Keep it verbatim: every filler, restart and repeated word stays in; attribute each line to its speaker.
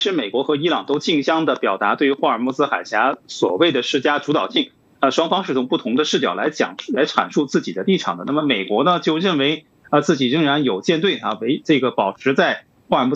Speaker 1: 是美国和伊朗都竞相的表达对于霍尔木兹海峡所谓的施加主导性，呃，双方是从不同的视角来讲来阐述自己的立场的。那么美国呢就认为啊、呃、自己仍然有舰队啊为这个保持在霍尔木兹